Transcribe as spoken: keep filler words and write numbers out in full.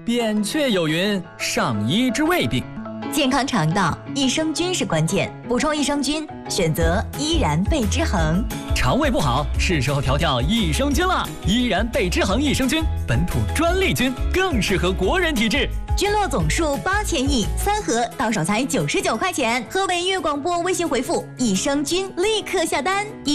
扁鹊有云：上医治未病。 健康肠道，益生菌是关键。补充益生菌，选择依然贝之恒。 肠胃不好，是时候调调益生菌了。依然贝之恒益生菌，本土专利菌，更适合国人体质。 菌落总数八千亿，三盒到手才九十九块钱。河北音乐广播微信回复益生菌，立刻下单。